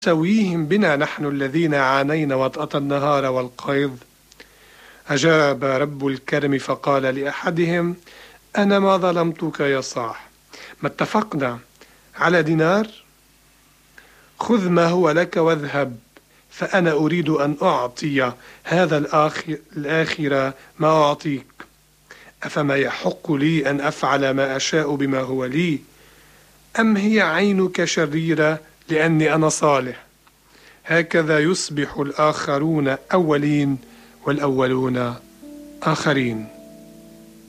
سويهم بنا نحن الذين عانينا وطأة النهار والقيظ؟ أجاب رب الكرم فقال لأحدهم: أنا ما ظلمتك يا صاح، ما اتفقنا على دينار؟ خذ ما هو لك واذهب، فأنا أريد أن أعطي هذا الآخر ما أعطيك. أفما يحق لي أن أفعل ما أشاء بما هو لي؟ أم هي عينك شريرة لأني أنا صالح؟ هكذا يصبح الآخرون أولين والأولون آخرين.